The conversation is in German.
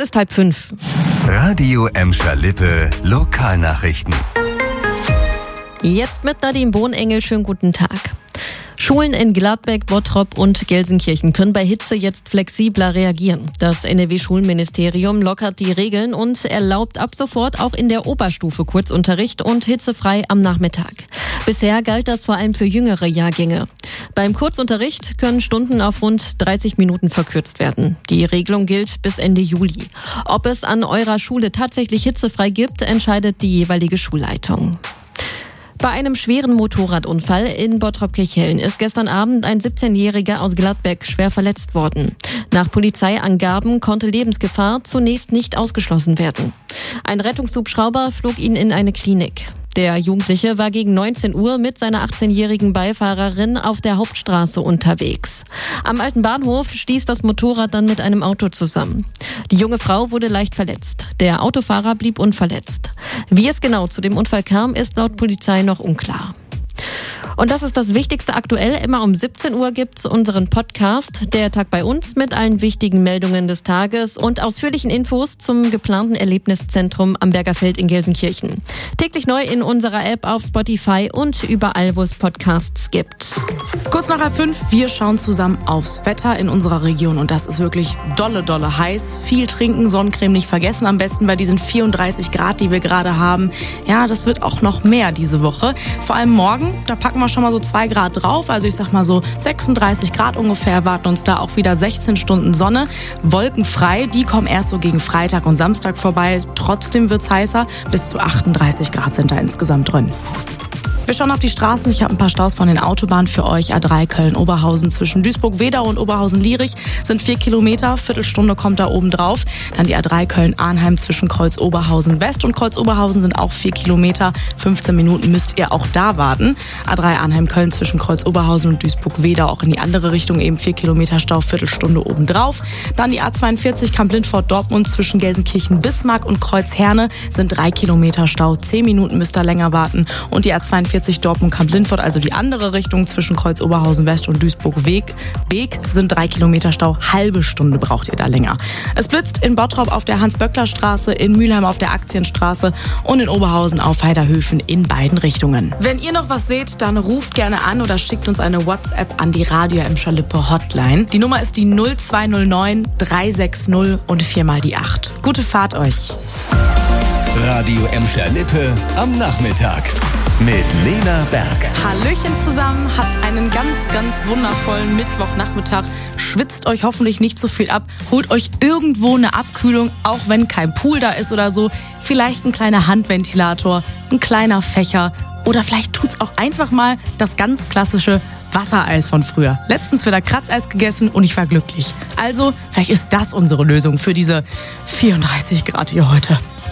ist 4:30. Radio Emscher-Lippe Lokalnachrichten. Jetzt mit Nadine Bohnengel, schönen guten Tag. Schulen in Gladbeck, Bottrop und Gelsenkirchen können bei Hitze jetzt flexibler reagieren. Das NRW-Schulministerium lockert die Regeln und erlaubt ab sofort auch in der Oberstufe Kurzunterricht und hitzefrei am Nachmittag. Bisher galt das vor allem für jüngere Jahrgänge. Beim Kurzunterricht können Stunden auf rund 30 Minuten verkürzt werden. Die Regelung gilt bis Ende Juli. Ob es an eurer Schule tatsächlich hitzefrei gibt, entscheidet die jeweilige Schulleitung. Bei einem schweren Motorradunfall in Bottrop-Kirchhellen ist gestern Abend ein 17-Jähriger aus Gladbeck schwer verletzt worden. Nach Polizeiangaben konnte Lebensgefahr zunächst nicht ausgeschlossen werden. Ein Rettungshubschrauber flog ihn in eine Klinik. Der Jugendliche war gegen 19 Uhr mit seiner 18-jährigen Beifahrerin auf der Hauptstraße unterwegs. Am alten Bahnhof stieß das Motorrad dann mit einem Auto zusammen. Die junge Frau wurde leicht verletzt. Der Autofahrer blieb unverletzt. Wie es genau zu dem Unfall kam, ist laut Polizei noch unklar. Und das ist das Wichtigste aktuell. Immer um 17 Uhr gibt's unseren Podcast, der Tag bei uns, mit allen wichtigen Meldungen des Tages und ausführlichen Infos zum geplanten Erlebniszentrum am Bergerfeld in Gelsenkirchen. Täglich neu in unserer App, auf Spotify und überall, wo es Podcasts gibt. Kurz nach 5, wir schauen zusammen aufs Wetter in unserer Region und das ist wirklich dolle heiß. Viel trinken, Sonnencreme nicht vergessen, am besten bei diesen 34 Grad, die wir gerade haben. Ja, das wird auch noch mehr diese Woche. Vor allem morgen, da packen wir schon mal so 2 Grad drauf, also ich sag mal so 36 Grad ungefähr, erwarten uns da auch wieder 16 Stunden Sonne. Wolkenfrei, die kommen erst so gegen Freitag und Samstag vorbei. Trotzdem wird's heißer, bis zu 38 Grad sind da insgesamt drin. Wir schauen auf die Straßen. Ich habe ein paar Staus von den Autobahnen für euch. A3 Köln-Oberhausen zwischen Duisburg-Wedau und Oberhausen-Lierich sind 4 Kilometer. Viertelstunde kommt da oben drauf. Dann die A3 Köln-Arnheim zwischen Kreuz-Oberhausen-West und Kreuz-Oberhausen sind auch 4 Kilometer. 15 Minuten müsst ihr auch da warten. A3 Arnheim-Köln zwischen Kreuz-Oberhausen und Duisburg-Wedau auch in die andere Richtung eben 4 Kilometer Stau, Viertelstunde oben drauf. Dann die A42 Kamp-Lindfort-Dortmund zwischen Gelsenkirchen-Bismarck und Kreuzherne sind 3 Kilometer Stau. 10 Minuten müsst ihr länger warten. Und die A42 Dortmund-Kamp-Lindfort, also die andere Richtung zwischen Kreuz-Oberhausen-West und Duisburg-Beek, sind 3 Kilometer Stau. Halbe Stunde braucht ihr da länger. Es blitzt in Bottrop auf der Hans-Böckler-Straße, in Mülheim auf der Aktienstraße und in Oberhausen auf Heiderhöfen in beiden Richtungen. Wenn ihr noch was seht, dann ruft gerne an oder schickt uns eine WhatsApp an die Radio Emscher-Lippe Hotline. Die Nummer ist die 0209 360 und 4 die 8. Gute Fahrt euch. Radio Emscher-Lippe am Nachmittag mit Lena Berg. Hallöchen zusammen, habt einen ganz wundervollen Mittwochnachmittag. Schwitzt euch hoffentlich nicht so viel ab. Holt euch irgendwo eine Abkühlung, auch wenn kein Pool da ist oder so. Vielleicht ein kleiner Handventilator, ein kleiner Fächer oder vielleicht tut's auch einfach mal das ganz klassische Wassereis von früher. Letztens wieder Kratzeis gegessen und ich war glücklich. Also, vielleicht ist das unsere Lösung für diese 34 Grad hier heute.